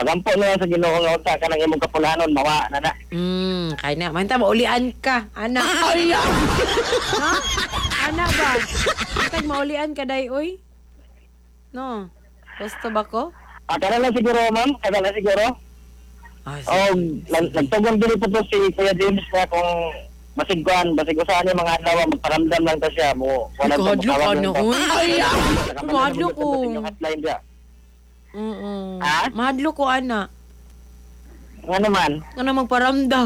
Pagampo na lang sa Ginoo nga unta ka nang imong kapulanon mawa na na. Kaya na. Manta, maulian ka. Ana. Ha? Ana ba? Mantag, maulian ka, day, uy? No. Gusto ba ko? Kana lang siguro, ma'am. Kana lang siguro. Nagtugon din po si Kuya James na kung basig usahan yung mga adlaw, magparamdam lang ta siya mo. Wala pa Kahadlo ka na, uy. Mahadlo ko. Mahadlo ko, ana. Nga naman. Nga na magparamdam.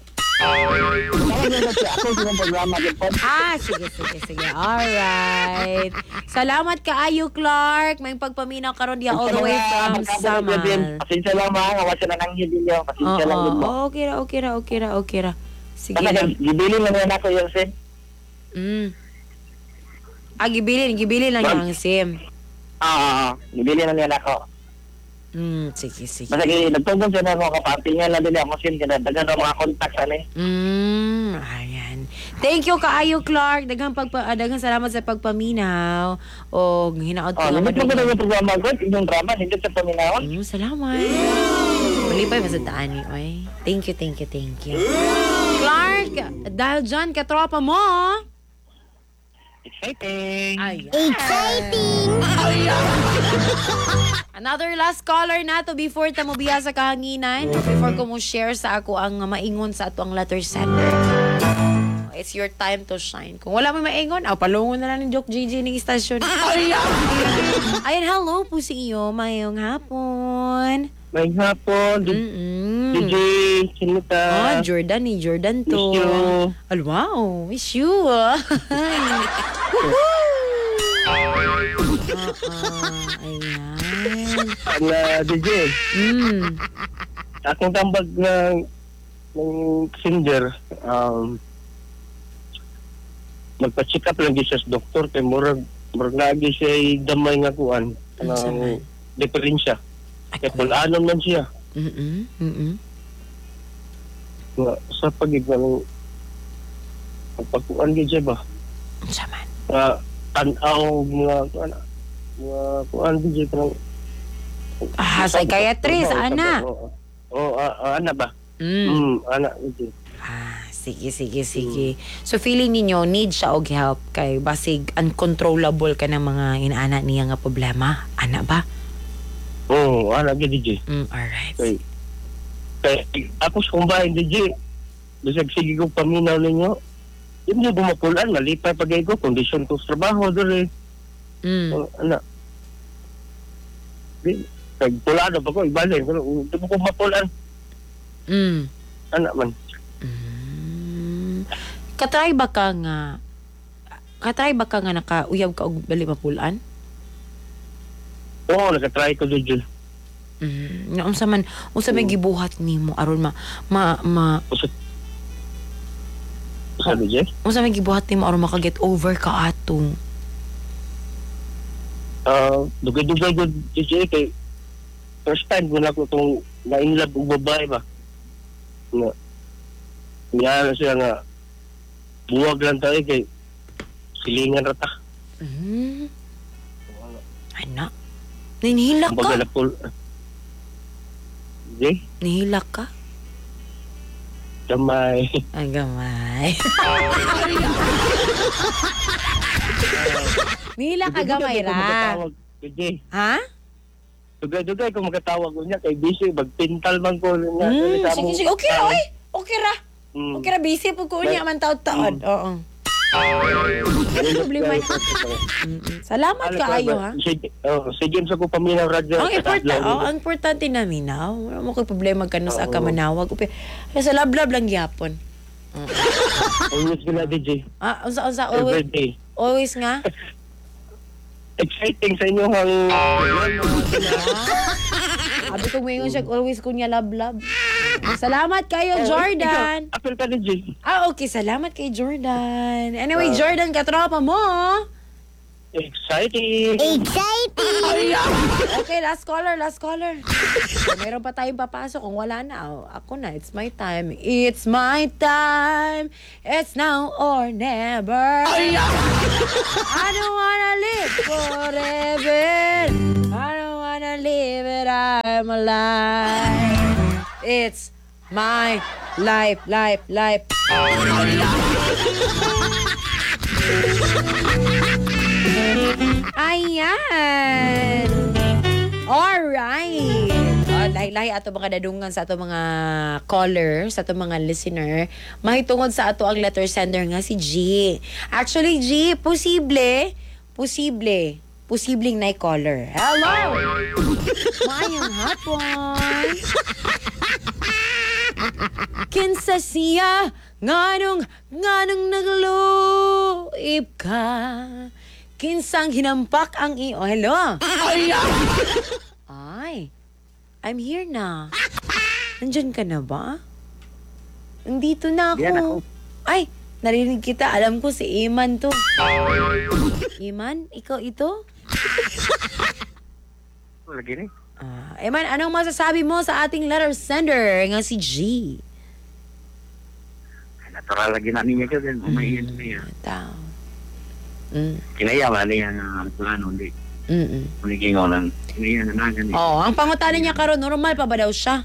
Ako yung programa din po. Sige. Alright. Salamat kaayo, Clark. May pagpaminaw karon diya all the way from Samal. Pasensya lang mga kawas na nanghid ninyo. Pasensya lang din mo. Okay ra. Sige lang. Gibilin lang yan ako yung SIM. Gibilin lang yung SIM. Gibilin lang yan ako. Sige. Basta nagtungkol siya na mga kapatingan na din ako SIM. Dagan na mga contacts ano ayan. Thank you kaayo, Clark. Daghang salamat sa pagpaminaw. O hinaot ko naman. Nandito ko na yung programa ko. Yung drama, nandito sa paminawon. Salamat. Malipay masadaan ni oy. Thank you. Clark, dahil dyan, katropa mo. Exciting. Exciting. Another last caller na to before ta mo biya sa kahanginan. Before ko mo share sa ako ang maingon sa ato ang letter sender. It's your time to shine. Kung wala may maingon, palungon na lang ng Joke GG ng istasyon. Ayan, hello po sa iyo. Mayong hapon. Mayong hapon. DJ, Sinita. Jordan to. Miss you. Wow, miss you. Ayan. DJ. Akong tambag ng singer, magpa-check up lang siya sa doktor kay murag lagi siya damay nga kuan ng diferensya. Kaya pulanon man siya. Sa pagig ng pagkuan gid siya ba? Saman. Tanaw mga kuan gid siya. Psychiatrist, ana. Ana ba? Ana gid. Sige. So feeling ninyo need siya og help kay basig uncontrollable ka ng mga inaana niya nga problema. Ana ba? Ana gid DJ. Alright. Kay ako sa kumbahin DJ. Bisag sige ko paminaw ninyo. Hindi bumapulan, malipay pagay ko kondisyon ko sa trabaho dere. Ana. Kay pulado pa ko ibalin pero hindi ko mapulan. Ana man. Katry ba ka nga nakauyab ka og dali mapulan? Oo, nakatry ko dito. Unsa may gibuhat nimo aron Sabi je? Unsa may gibuhat nimo aron maka-get over ka ato? Dugay-dugay ko DJ kay first time ko na ko itong na-inlove og babae ba. Niya siya nga buwag lang tayo kay silingan rata. Ana. Ninihilak ka? Nihilak ka? Gamay. Ay, gamay. Nihilak ka gamay ra. Ha? Dugay-dugay kung magkatawag ko niya kay busy magpintal man ko nga. Sige. Okay ra, oy. Okay ra. Okay ra, busy po ko niya man taod-taod. Oo. Problema na. Salamat kaayo ha. Sige sa ko paminaw radyo. Ang importante na minaw. Wala mo ko'y problema ka sa ka manawag. Sa lablab lang gyapon. Always gina DJ. Unsa every day. Always nga. Exciting sa inyo ang Abi ko ngayon siya always kunya lablab. Salamat kayo, Jordan. Apel ka DJ. Okay. Salamat kay Jordan. Anyway, Jordan, katropa mo. Exciting. Okay, last caller. So, meron pa tayong papasok. Kung wala na, ako na. It's my time. It's now or never. I don't wanna live forever. I don't wanna live it. I I'm alive. It's my life. Ayan. Alright. Lahi-lahi ato mga dadungan sa ato mga caller, sa ato mga listener. Mahitungod sa ato ang letter sender nga si G. Actually, G, posibleng na caller. Hello! Mayang hapon. Kinsa siya, nganong nagluip ka. Kinsang hinampak ang iyo. Hello? Ay, I'm here na. Nandyan ka na ba? Nandito na ako. Yan ako. Ay, narinig kita. Alam ko si Iman to. Iman, ikaw ito? Lagi rin. Iman, anong masasabi mo sa ating letter sender nga si G? Natural lagi na niya ko din. Umayin niya. Tao. Kinaya ba niya na plano, hindi. Uliging ko lang. Kinaya na nagan. Ang pangutanan niya karon normal pa ba daw siya?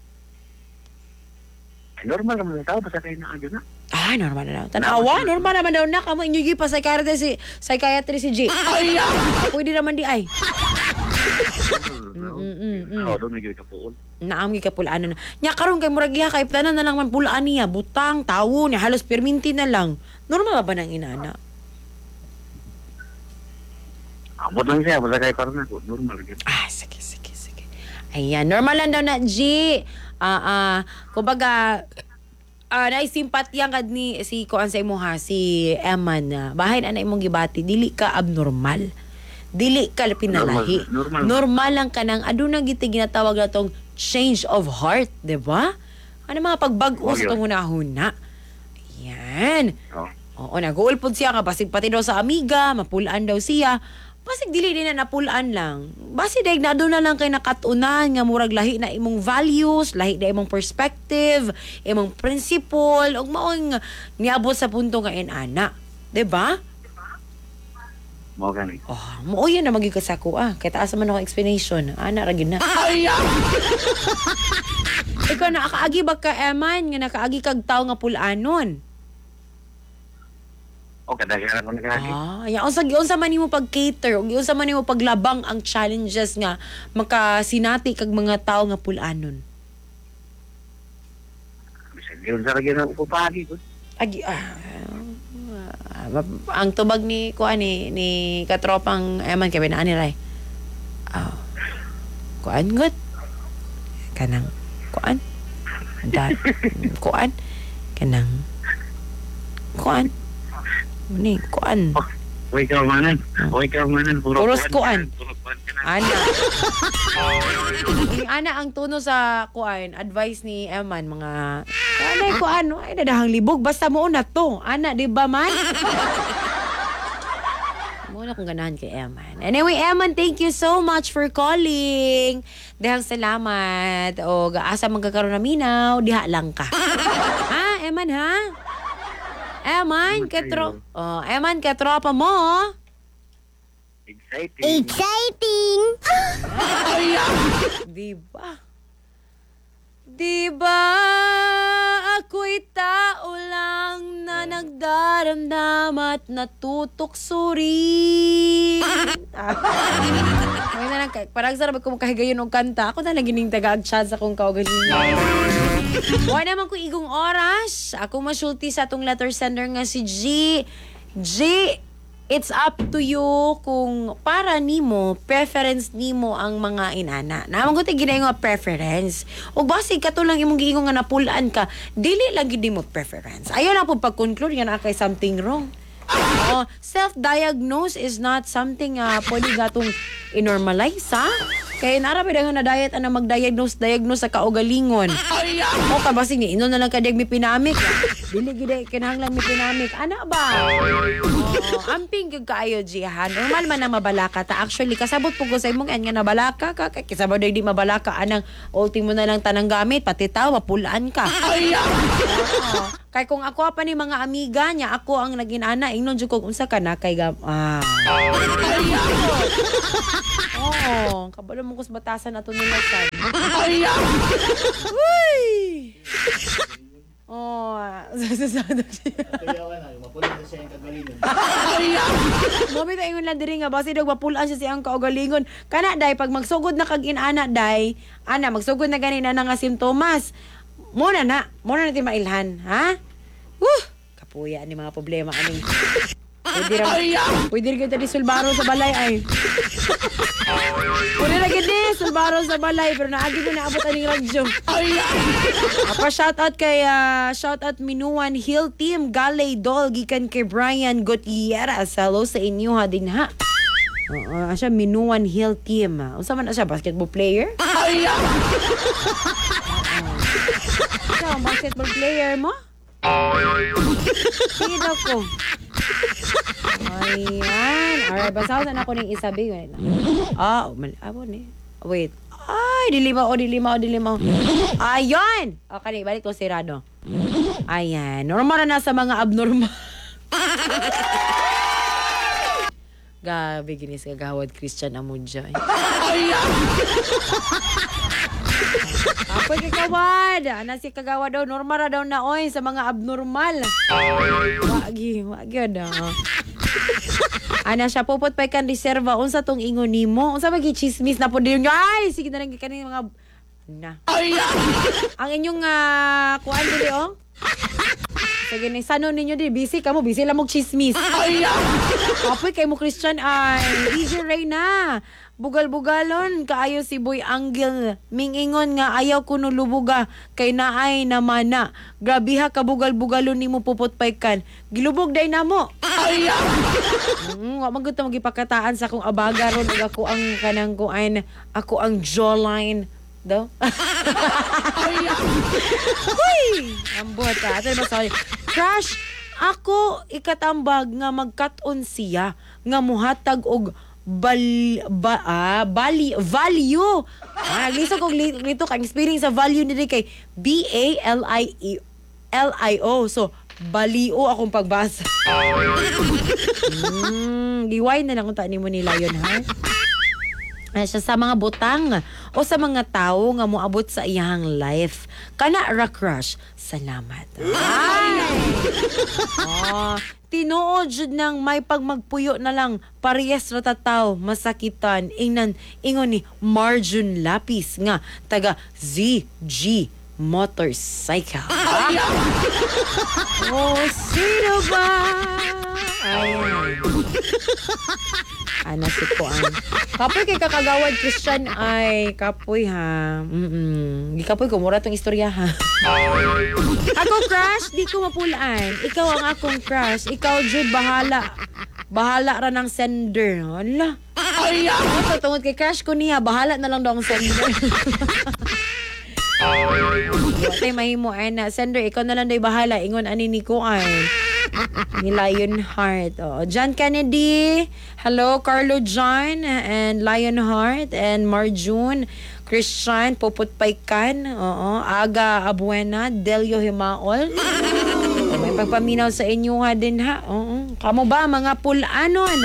Normal naman na tao, basta kayo na agad na. Normal na daw. Tanawa, normal naman daw na. Kamu inyugi pa psychiatrist si G. Pwede naman di ay. Doon may gawin ka po. Naamgi ka pulaan na. Nya karon kay murag iha kay tanan na lang man pulaan niya, butang, tawo niya, halos perminti na lang. Normal ba nang inana? Abot lang siya, basta kayo parang ako. Normal gawin. Sige. Ayan, normal lang daw na, G. Kumbaga, naisimpatya ka ni si kuan sa imo ha, si Eman na bahay na imong gibati, dili ka abnormal. Dili ka pinalahi. Normal lang ka nang aduna gitig ginatawag na tong change of heart, di ba? Ano mga pagbag-o sa itong hunahuna. Ayan. Oo, nag-uulpod siya ka. Basig pati daw sa amiga, mapulaan daw siya. Basig dili din na napulaan lang. Basig dahil na doon na lang kay nakatunan nga murag lahi na imong values, lahi na imong perspective, imong principle, ug maong niabot sa punto nga inana. Di ba? Mo gani. Mo yan na magiging kasako Kaya taas man ako explanation. Ana ra gyud na. Ikaw na akaagi ba ka Eman nga nakaagi kag tawo nga pulanon? Kadaghan ko nagagi. Unsa man nimo pag-cater, unsa man nimo paglabang ang challenges nga makasinati kag mga tawo nga pulanon. Bisag yun sa lagi na upupagi ko. Ang tubag ni kuan ni katropang Eman kay binaan nila. Kuan gut. Kanang kuan. Kuan. Kanang kuan. Ni kuan. Uy ka manan. Puros kuan. Ana. Ana ang tuno sa kuan, advice ni Eman mga kuan, ay nadahang libog basta mo na to. Ana, di ba man? Muna kong ganahan kay Eman. Anyway, Eman, thank you so much for calling. Dahang salamat. O gaasa magkakaroon na minaw, diha lang ka. Eman ha? Eman, katropa mo. Exciting! Diba? Ako'y tao lang na nagdaramdam at natutuksuri. Parang sarap kung kahigayon og kanta. Ako na lang gining taga-chance akong kaugalingan. Wala naman ko igong oras. Ako masulti sa atong letter sender nga si G. It's up to you kung para nimo, preference nimo ang mga inana. Naman ko tigina yung preference. O basi ka to lang imong giingon nga napulaan ka, dili lang gid mo preference. Ayaw na po pag-conclude nga na kay something wrong. Self-diagnose is not something pwede gatong i-normalize, ha? Kaya narabi na nga na diet ana mag-diagnose sa kaugalingon. O kabasig ni ino na lang kadig mi pinamik. Dili gid kinahanglan mi pinamik. Ana ba? Amping gyud kaayo jihan. Normal man na mabalaka ta. Actually kasabot po ko sa imong nga nabalaka ka. Kasabot di mabalaka anang ultimo na lang tanang gamit pati taw mapulaan ka. Kay kung ako pa ni mga amiga niya, ako ang naging ana, ingnon jud ko unsa ka na kay Oo, kabalo mo kus batasan ato nila sad. Uy! Oh, sasasado siya. Mami ta ingon lang diri nga basi dog mapulaan siya siyang kaugalingon. Kana day pag magsugod na kag inana day, ana magsugod na gani na nga simptomas. Muna na ti mailhan, ha? Kapuya ni mga problema aning. Pwede rin kita di sulbaro sa balay ay. Pwede rin kita sulbaro sa balay pero naagi ko na abot aning radyo. Shoutout kay shoutout Minuan Hill Team Galley Doll gikan kay Brian Gutierrez. Hello sa inyo ha din ha. Siya Minuan Hill Team. Unsa man siya basketball player? Siya ang basketball player mo? Sino ko? Ayan. Alright, basaw na ako ng isabi. Wait. Ay, dilimaw. Ayun! Okay, balik ko si Rado. Ayan. Normal na sa mga abnormal. Gabi, ginis kagawad Christian Amudja. Apoy kagawad. Ana si kagawad daw. Normal daw na oy sa mga abnormal. Wagi daw. Ana siya pupot pa kan reserva. Unsa tong ingon nimo? Unsa magi chismis na po din. Ay, sige na lang kaning mga na. Ang inyong kuan dili oh. Sige ni sanon ninyo di busy kamo busy lang mog chismis. Apoy kay mo Christian ay easy ray na. Bugal-bugalon kaayo si Boy Angel mingingon nga ayaw kuno lubuga kay naay na mana. Grabe ha kabugal-bugalon nimo pupot paykan. Gilubog day namo. Wa man gud ta magipakataan sa akong abaga ron ug ako ang kanang kuan, ako ang jawline daw. Hoy, ambot ta. Ato ba sorry. Crush, ako ikatambag nga magkat-on siya nga muhatag og value. Giso ko dito kang experience sa value ni kay BALIO. So, balio akong pagbasa. Diway na lang kung taan mo nila yun, ha? Siya sa mga butang o sa mga tao nga moabot sa iyang life. Kana ra crush. Salamat. Tinuod jud nang may pagmagpuyo na lang parehas ra tataw masakitan ingon ni Marjun Lapis nga taga ZG Motorcycle. Sino ba? Ana si Kuan. Kapoy kay kakagawad Christian ay kapoy ha. Gikapoy ko mura tong istorya ha. Ako crush, di ko mapulaan. Ikaw ang akong crush. Ikaw jud bahala. Bahala ra ng sender. Hala. Tungod kay crush ko niya, bahala na lang daw ang sender. Watay mahimo ay na sender, ikaw na lang day bahala. Ingon ani ni Kuan. Ni Lionheart. John Kennedy. Hello, Carlo John and Lionheart and Marjun. Christian, Popot Paykan. Aga Abuena. Delio Himaol. May pagpaminaw sa inyo ha din ha. Kamo ba mga pulanon?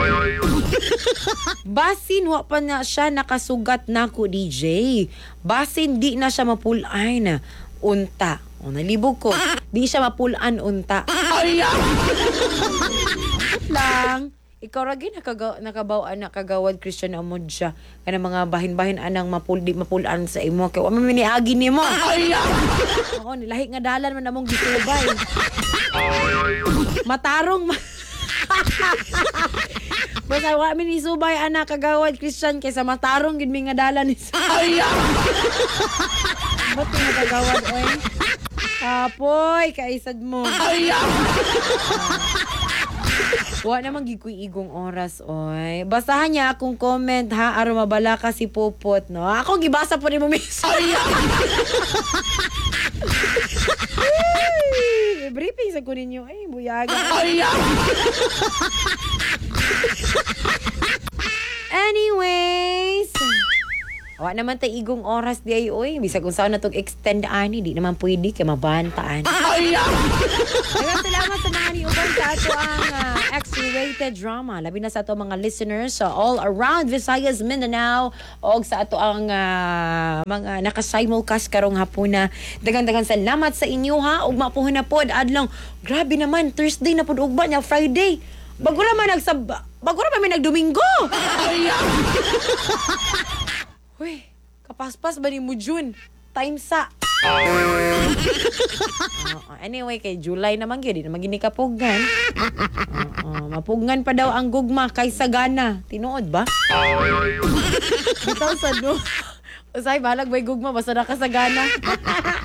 Basin, wa pa na siya nakasugat na ko, DJ. Basin, di na siya mapulaan. Unta. Nalibog ko. Di siya mapulaan unta. Lang. Ikaw ragi nakabawaan na kagawad Christian amod siya. Kana mga bahin-bahin anang mapulaan sa imo. Kaya wala miniagi ni mo. Oo, nilahi nga dalan man namong gitubay. Matarong. Basta wala minisubay anak kagawad Christian kaysa matarong gid mi nga dalan ni. Ba't nga kagawad oy? Apoy, kaisad mo. Wa namang gikuy igong oras, oy. Basahan niya akong comment, ha? Aron mabala ka si Popot, no? Ako gibasa po ni mo, miss. Briefing sa ko ninyo. Ay, buyaga. Anyways, Awa naman tay igong oras di ay oy. Bisa kung saan na itong extend ani, di naman pwede kay mabantaan. Maraming salamat sa mga niuban sa ato ang X-rated drama. Labi na sa ato mga listeners all around Visayas, Mindanao o sa ato ang mga nakasimulcast karong hapuna. Dagang-dagang salamat sa inyo ha. Ug mapuhon na pod adlong. Grabe naman Thursday na pod ugba nya Friday. Bago naman may nagdomingo. Uy, kapaspas ba ni mo June? Time sa. Anyway, kay July naman yun. Di naman ginikapugan. Mapugan pa daw ang gugma kaysa gana. Tinuod ba? Bitaw sa do. Usay, balag may gugma. Basta nakasagana.